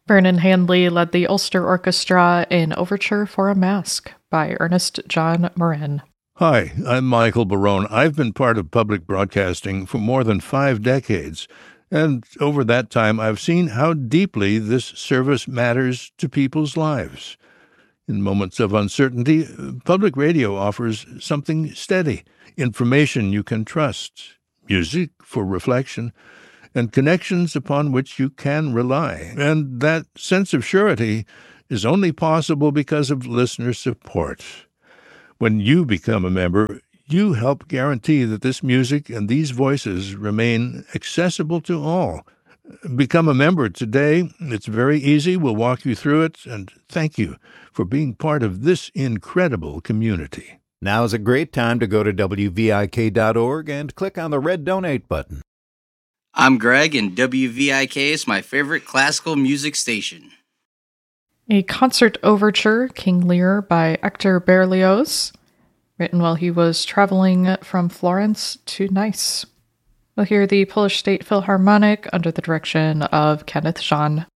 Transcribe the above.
Vernon Handley led the Ulster Orchestra in Overture for a Mask by Ernest John Morin. Hi, I'm Michael Barone. I've been part of public broadcasting for more than 5 decades, and over that time I've seen how deeply this service matters to people's lives. In moments of uncertainty, public radio offers something steady, information you can trust, music for reflection, and connections upon which you can rely. And that sense of surety is only possible because of listener support. When you become a member, you help guarantee that this music and these voices remain accessible to all. Become a member today. It's very easy. We'll walk you through it, and thank you for being part of this incredible community. Now is a great time to go to WVIK.org and click on the red donate button. I'm Greg, and WVIK is my favorite classical music station. A concert overture, King Lear, by Hector Berlioz, written while he was traveling from Florence to Nice. We'll hear the Polish State Philharmonic under the direction of Kenneth Jean.